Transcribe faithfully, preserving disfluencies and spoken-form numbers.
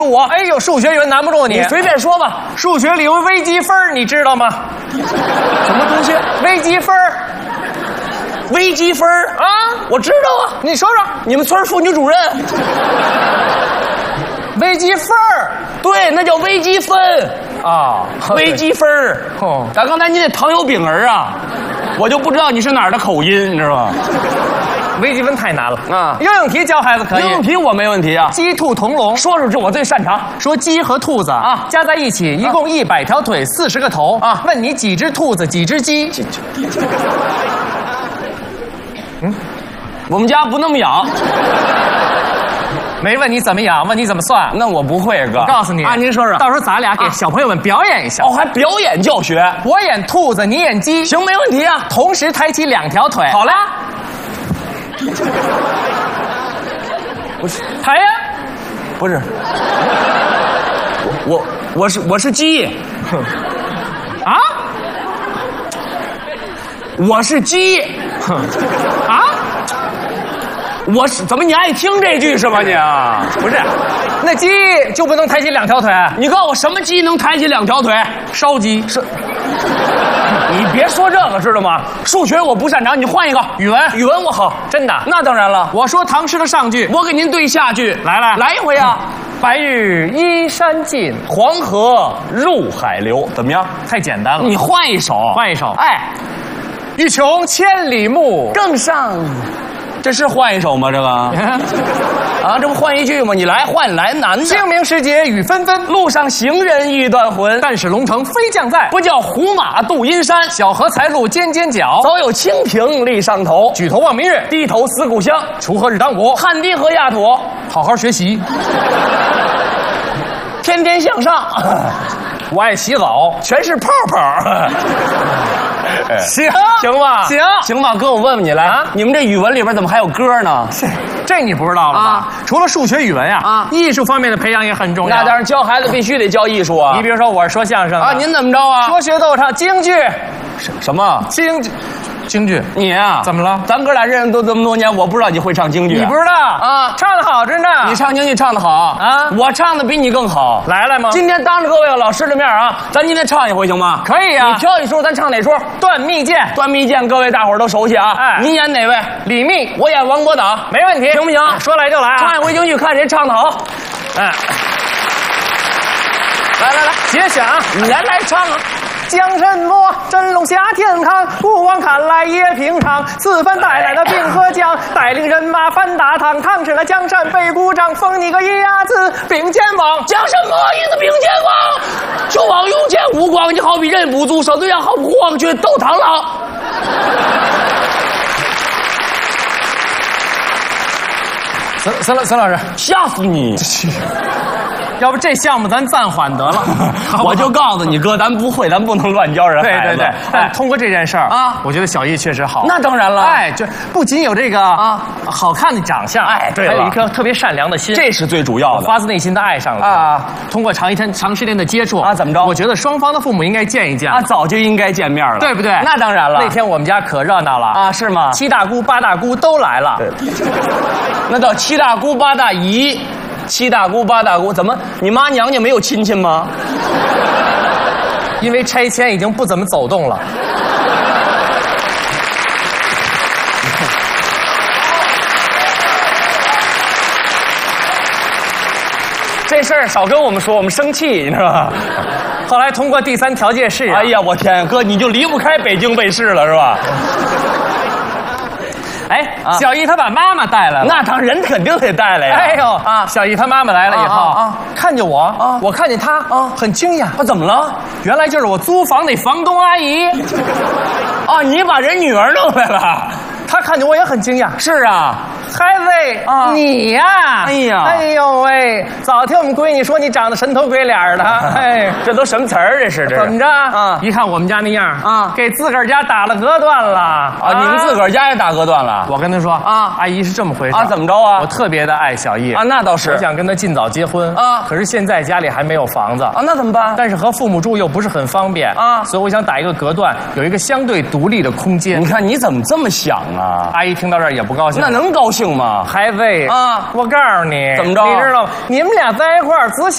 我。 哎呦，数学员难不住你， 你随便说吧。 数学里有微积分，你知道吗？ 什么东西？ 微积分微积分啊， 我知道啊。 你说说， 你们村妇女主任。 微积分对，那叫微积分啊， 微积分哦， 咱刚才你那糖油饼儿啊，我就不知道你是哪儿的口音，你知道吗？ 微积分太难了啊！ 游泳题教孩子可以， 游泳题我没问题啊。 鸡兔同笼， 说说这我最擅长。 说鸡和兔子啊加在一起一共一百条腿，四十个头啊。问你几只兔子，几只鸡？ 嗯，我们家不那么养。 没问你怎么养，问你怎么算。 那我不会，哥。 我告诉你啊，您说说， 到时候咱俩给小朋友们表演一下。 哦，还表演教学。 我演兔子，你演鸡， 行，没问题啊。 同时抬起两条腿。 好嘞。 不是抬呀， 不是。我我我是我是鸡。 啊？ 我是鸡。 啊？ 我是怎么你爱听这句是吧你？ 不是，那鸡就不能抬起两条腿？ 你告诉我什么鸡能抬起两条腿？ 烧鸡是。 你别说这个知道吗？数学我不擅长，你换一个。 语文， 语文我好， 真的。 那当然了。 我说唐诗的上句， 我给您对下句。 来来来一回啊！ 白日依山尽， 黄河入海流。怎么样？ 太简单了。 你换一首， 换一首。 哎， 欲穷千里目， 更上。这是换一首吗？这个啊，这不换一句吗？你来换来难的。 清明时节雨纷纷， 路上行人欲断魂。 但使龙城飞将在， 不叫胡马度阴山。 小荷才露尖尖角， 早有蜻蜓立上头。 举头望明月， 低头思故乡。 锄禾日当午， 汗滴禾压土。 好好学习， 天天向上。 我爱洗澡， 全是泡泡。 行行吧， 行行吧，哥，我问问你来啊，你们这语文里边怎么还有歌呢？ 这你不知道了吧？啊、除了数学、语文呀，啊，艺术方面的培养也很重要。 那当然，教孩子必须得教艺术啊。 你比如说，我是说相声啊，您怎么着啊？ 说学逗唱，京剧， 什什么京剧？京剧， 你啊， 怎么了？ 咱哥俩认识都这么多年，我不知道你会唱京剧、啊。 你不知道啊？唱得好着呢。 你唱京剧唱得好啊，我唱的比你更好。 来了吗？ 今天当着各位老师的面啊，咱今天唱一回行吗？ 可以啊。 你挑一出，咱唱哪出？ 断蜜饯。 断蜜饯，各位大伙儿都熟悉啊。哎，你演哪位？ 李密， 我演王伯党， 没问题， 行不行？ 说来就来啊！ 唱一回京剧，看谁唱得好。 哎， 来来来， 节选啊！ 你来来唱啊！ 讲什么？真龙下天康，古往看来也平常。此番带来了兵和将，带领人马翻大唐。唐吃了江山北鼓掌，封你个鸭子并肩王。 讲什么意思？并肩王，就往用剑无光。你好比人不足，手对象好不黄去斗螳螂。 孙孙老孙老师， 吓死你！ 要不这项目咱暂缓得了。 我就告诉你哥，咱不会，咱不能乱教人。 对对对，但通过这件事儿啊，我觉得小艺确实好。 那当然了， 哎，就不仅有这个啊好看的长相， 哎，对了， 还有一颗特别善良的心， 这是最主要的， 发自内心的爱上了啊。通过长一天长时间的接触啊，怎么着？ 我觉得双方的父母应该见一见啊，早就应该见面了， 对不对？ 那当然了。 那天我们家可热闹了啊，是吗？ 七大姑八大姑都来了， 那叫七大姑八大姨。七大姑八大姑，怎么你妈娘家没有亲戚吗？ 因为拆迁已经不怎么走动了。 这事儿少跟我们说，我们生气，你知道吧？ 后来通过第三条件试验， 哎呀，我天，哥你就离不开北京卫视了，是吧？ 哎，啊、小艺他把妈妈带来了， 那当然人肯定得带来呀。 哎呦啊，小艺他妈妈来了以后啊，啊看见我啊，我看见他啊，很惊讶。 他怎么了？ 原来就是我租房那房东阿姨。 啊，你把人女儿弄来了。 他看见我也很惊讶。 是啊。 孩子，啊、你呀、啊， 哎呀， 哎呦喂！早听我们闺女说你长得神头鬼脸的，哎， 这都什么词儿？这是这怎么着？ 啊， 一看我们家那样啊， 给自个儿家打了隔断了啊！ 你们自个儿家也打隔断了？ 我跟他说啊，阿姨是这么回事啊，怎么着啊？ 我特别的爱小艺啊，那倒是， 我想跟他尽早结婚啊，可是现在家里还没有房子啊，那怎么办？ 但是和父母住又不是很方便啊，所以我想打一个隔断，有一个相对独立的空间。 你看你怎么这么想啊？ 阿姨听到这儿也不高兴， 那能高兴吗？ 孩子。啊！我告诉你， 怎么着？ 你知道，你们俩在一块儿，只